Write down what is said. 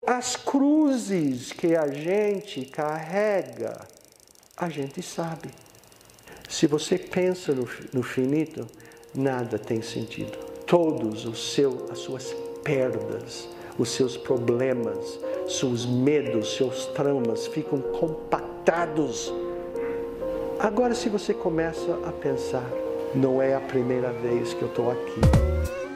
As cruzes que a gente carrega, a gente sabe. Se você pensa no finito, nada tem sentido. Todos as suas perdas, os seus problemas, seus medos, seus traumas ficam compactados. Agora, se você começa a pensar, não é a primeira vez que eu estou aqui.